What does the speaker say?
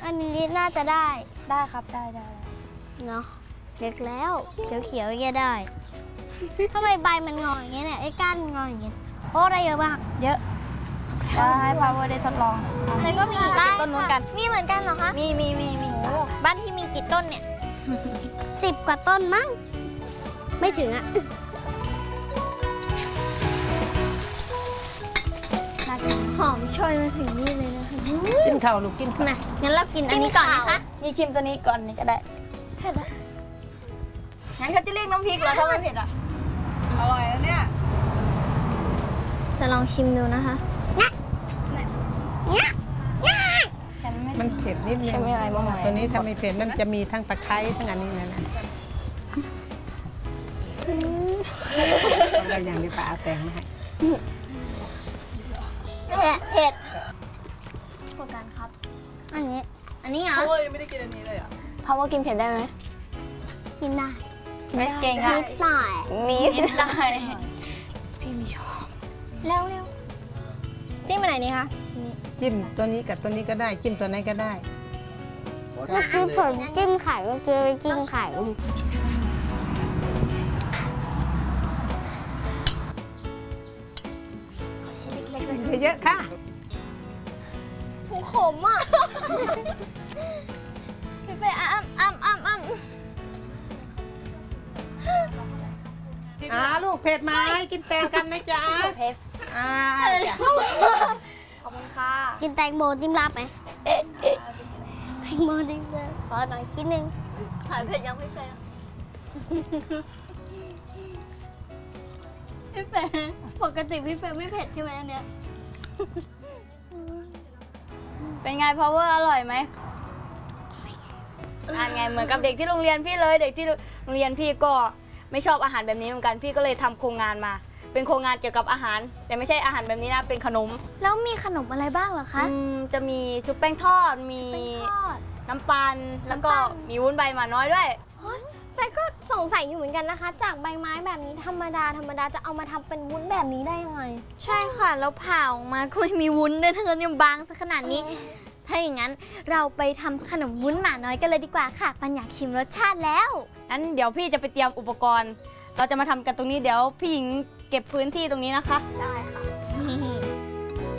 อันนี้น่าจะได้ครับได้เนาะเล็กแล้วเขียวๆอย่างเงี้ยได้ทำไมใบมันงออย่างเงี้ยเนี่ยไอ้ก้านงออย่างเงี้ยโอ้ได้เยอะมากเยอะได้ให้พาวเวอร์ได้ทดลองแล้วก็มีอีกบ้านต้นนู้นกันมีเหมือนกันเหรอคะมีบ้านที่มีกี่ต้นเนี่ย10 กว่าต้นมั้งไม่ถึงอ่ะหอมโชยมาถึงนี่เลยนะคะกินข้าวลูกกินข้าวมางั้นเรากินอันนี้ก่อนนะคะนี่ชิมตัวนี้ก่อนนี่ก็ได้เผ็ดอะงั้นเขาจะเรียกน้ำพริกเหรอถ้าไม่เผ็ดอ่ะอร่อยแล้วเนี่ยจะลองชิมดูนะคะมันเผ็ดนิดนึงใช่ไหมอะไรบ้างไหมตัวนี้ถ้าไม่เผ็ดมันจะมีทั้งตะไคร้ทั้งอันนี้นะอะไรอย่างนี้ป้าเอาแต่งมาให้เผ็ดกว่ากันครับอันนี้เหรอโอ้ยไม่ได้กินอันนี้เลยอ่ะพาวเวอร์กินเผ็ดได้ไหมกินได้ไม่เก่งอ่ะนิดหน่อยนิดได้พี่ไม่ชอบเร็วจิ้มไปไหนนี่คะจิ้มตัวนี้กับตัวนี้ก็ได้จิ้มตัวไหนก็ได้เมื่อกี้ผมจิ้มไข่เมื่อกี้ไปจิ้มไข่เยอะๆค่ะหูขมอ่ะพี่เฟย์อ้ำลูกเผ็ดไหมกินแตงกันไหมจ๊ะเผ็ดจ้ะขอบคุณค่ะกินแตงโมจิ้มลาบไหมแตงโมจิ้มลาบขอหน่อยชิ้นหนึ่งขายเผ็ดยังพี่เฟย์พี่เฟย์ปกติพี่เฟย์ไม่เผ็ดใช่ไหมอันเนี้ยเป็นไงพาวเวอร์อร่อยไหมอ่านไงเหมือนกับเด็กที่โรงเรียนพี่เลยเด็กที่โรงเรียนพี่ก็ไม่ชอบอาหารแบบนี้เหมือนกันพี่ก็เลยทำโครงงานมา เป็นโครงงานเกี่ยวกับอาหาร แต่ไม่ใช่อาหารแบบนี้นะเป็นขนมแล้วมีขนมอะไรบ้างเหรอคะจะมีชุบแป้งทอดมีเป็นทอดน้ำปันแล้วก็น้ำปั่นมีวุ้นใบหมาน้อยด้วยเฟย์ก็สงสัยอยู่เหมือนกันนะคะ จากใบไม้แบบนี้ธรรมดาจะเอามาทำเป็นวุ้นแบบนี้ได้ยังไง ใช่ค่ะ แล้วผ่าออกมาก็ไม่มีวุ้นด้วยทั้งนั้นยังบางซะขนาดนี้ ถ้าอย่างนั้นเราไปทำขนมวุ้นหมาน้อยกันเลยดีกว่าค่ะปันอยากชิมรสชาติแล้วงั้นเดี๋ยวพี่จะไปเตรียมอุปกรณ์ เราจะมาทำกันตรงนี้เดี๋ยวพี่หญิงเก็บพื้นที่ตรงนี้นะคะได้ค่ะ